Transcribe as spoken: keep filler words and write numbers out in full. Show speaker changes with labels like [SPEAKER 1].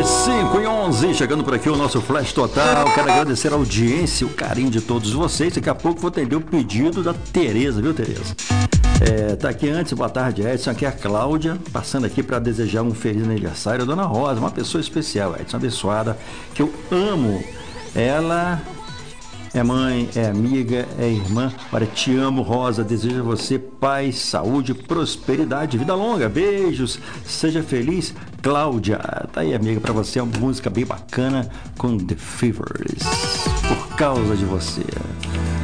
[SPEAKER 1] cinco e onze, chegando por aqui o nosso Flash Total. Quero agradecer a audiência, o carinho de todos vocês. Daqui a pouco vou atender o pedido da Tereza, viu, Tereza? É, tá aqui antes, boa tarde, Edson. Aqui é a Cláudia, passando aqui para desejar um feliz aniversário à Dona Rosa, uma pessoa especial, Edson, abençoada, que eu amo. Ela é mãe, é amiga, é irmã. Olha, te amo, Rosa. Desejo a você paz, saúde, prosperidade, vida longa. Beijos, seja feliz. Cláudia, tá aí, amiga, pra você uma música bem bacana com The Fevers. Por causa de você.